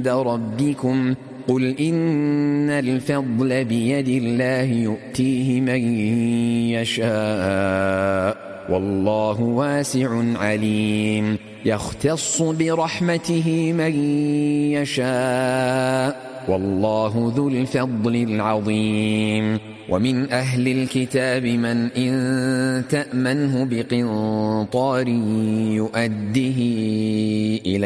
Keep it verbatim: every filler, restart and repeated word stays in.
عند ربكم قل إن الفضل بيد الله يؤتيه من يشاء والله واسع عليم يختص برحمته من يشاء والله ذو الفضل العظيم ومن أهل الكتاب من إن تأمنه بقنطار يؤده إليه